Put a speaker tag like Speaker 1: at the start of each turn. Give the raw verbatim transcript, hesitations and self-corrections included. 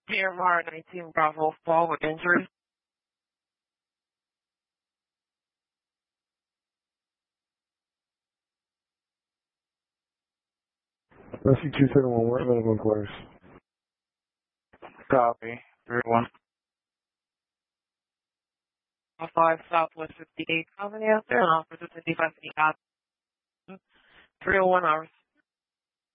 Speaker 1: P M R nineteen Bravo fall with injury.
Speaker 2: Rescue two seven one, where medical inquiries?
Speaker 3: Copy. three one.
Speaker 1: five Southwest fifty-eighth Avenue out there and officer fifty-five for the three oh one hours.